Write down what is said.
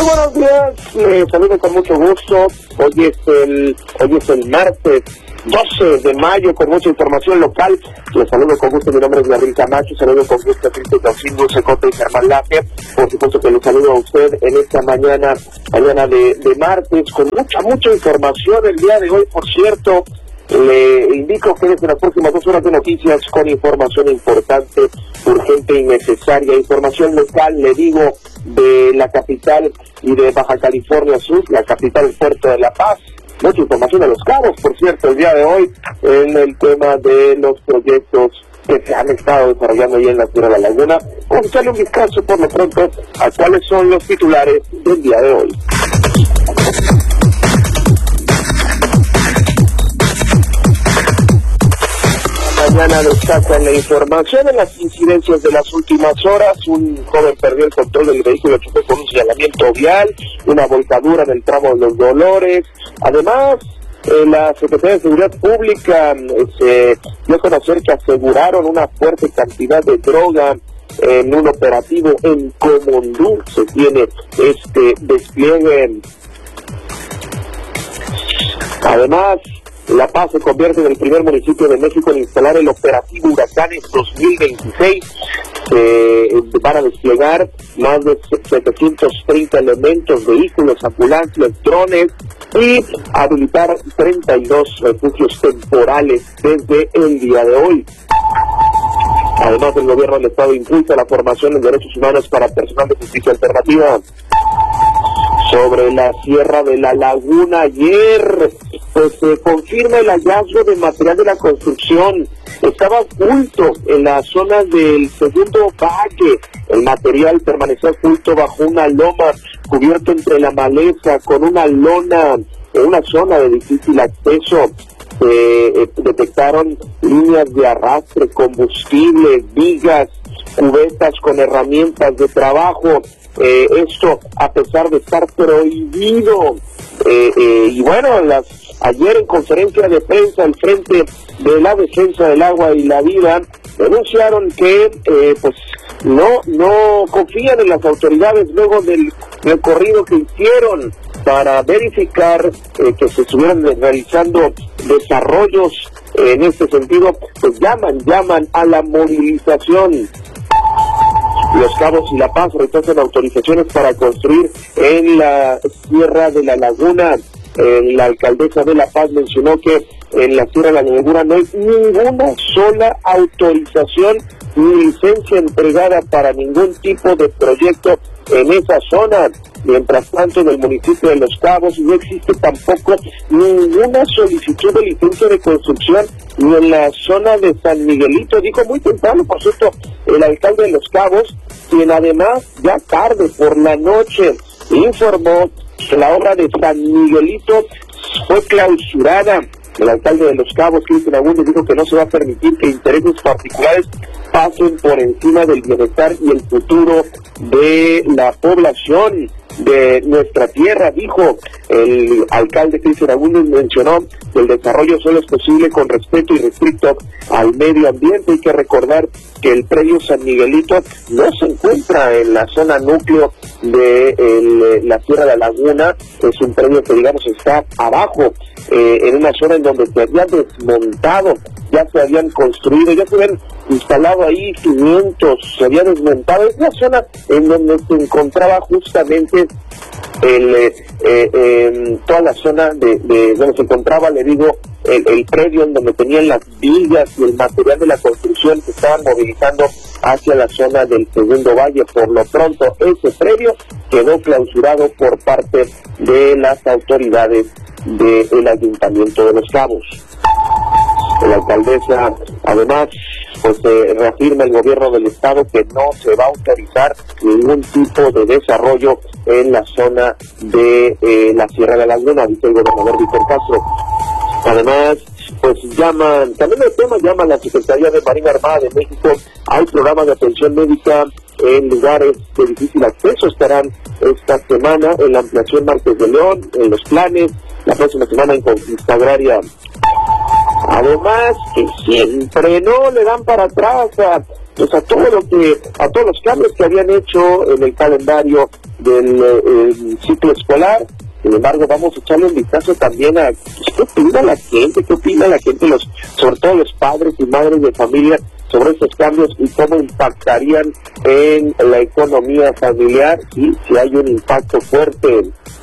Muy buenos días, les saludo con mucho gusto. Hoy es el martes 12 de mayo con mucha información local. Les saludo con gusto, mi nombre es Gabriel Camacho, saludo con gusto a Cristo Caucín, Dulce Cote y Germán Laje. Por supuesto que les saludo a usted en esta mañana de martes con mucha información el día de hoy. Por cierto, le indico que desde las próximas 2 horas de noticias con información importante, urgente y necesaria, información local, le digo, de la capital y de Baja California Sur, la capital del Puerto de La Paz. Mucha información de Los Cabos, por cierto, el día de hoy, en el tema de los proyectos que se han estado desarrollando ahí en la Sierra de la Laguna. Vamos a echarle un vistazo por lo pronto a cuáles son los titulares del día de hoy. Mañana destacan la información en las incidencias de las últimas horas. Un joven perdió el control del vehículo, chocó con un señalamiento vial, una volcadura en el tramo de Los Dolores. Además, la Secretaría de Seguridad Pública se dio a conocer que aseguraron una fuerte cantidad de droga en un operativo en Comondú. Se tiene este despliegue. Además, La Paz se convierte en el primer municipio de México en instalar el operativo Huracanes 2026. Van a desplegar más de 730 elementos, vehículos, ambulancias, drones y habilitar 32 refugios temporales desde el día de hoy. Además, el gobierno del estado impulsa la formación en derechos humanos para personal de justicia alternativa. Sobre la Sierra de la Laguna, ayer se confirma el hallazgo de material de la construcción. Estaba oculto en la zona del segundo valle. El material permanecía oculto bajo una loma, cubierto entre la maleza, con una lona, en una zona de difícil acceso. Detectaron líneas de arrastre, combustible, vigas, cubetas con herramientas de trabajo. Esto a pesar de estar prohibido. Y bueno, ayer en conferencia de prensa el Frente de la Defensa del Agua y la Vida denunciaron que pues no confían en las autoridades luego del recorrido que hicieron para verificar que se estuvieran realizando desarrollos en este sentido. Pues llaman a la movilización. Los Cabos y La Paz rechazan autorizaciones para construir en la Sierra de la Laguna. La alcaldesa de La Paz mencionó que en la Sierra de la Laguna no hay ninguna sola autorización ni licencia entregada para ningún tipo de proyecto en esa zona. Mientras tanto, en el municipio de Los Cabos no existe tampoco ninguna solicitud de licencia de construcción ni en la zona de San Miguelito. Dijo muy temprano, por cierto, el alcalde de Los Cabos, quien además ya tarde por la noche informó que la obra de San Miguelito fue clausurada. El alcalde de Los Cabos, Cristian Agúndez, dijo que no se va a permitir que intereses particulares pasen por encima del bienestar y el futuro de la población de nuestra tierra. Dijo el alcalde Cristian Agúndez, mencionó que el desarrollo solo es posible con respeto y respeto al medio ambiente. Hay que recordar que el predio San Miguelito no se encuentra en la zona núcleo de la Sierra de la Laguna. Es un predio que, digamos, está abajo, en una zona en donde se habían desmontado, ya se habían construido, ya se habían instalado ahí cimientos, se había desmontado. Es la zona en donde se encontraba justamente toda la zona de donde se encontraba, le digo, el predio en donde tenían las vigas y el material de la construcción que estaban movilizando hacia la zona del segundo valle. Por lo pronto, ese predio quedó clausurado por parte de las autoridades del Ayuntamiento de Los Cabos. La alcaldesa, además, pues reafirma el gobierno del estado que no se va a autorizar ningún tipo de desarrollo en la zona de la Sierra de la Laguna, dice el gobernador Víctor Castro. Además, pues llama la Secretaría de Marina Armada de México al programa de atención médica en lugares de difícil acceso. Estarán esta semana en la ampliación Martes de León, en Los Planes, la próxima semana en Conquista Agraria. Además, que siempre no le dan para atrás a todos los cambios que habían hecho en el calendario del ciclo escolar. Sin embargo, vamos a echarle un vistazo también a qué opina la gente, sobre todo los padres y madres de familia, sobre estos cambios y cómo impactarían en la economía familiar, y si hay un impacto fuerte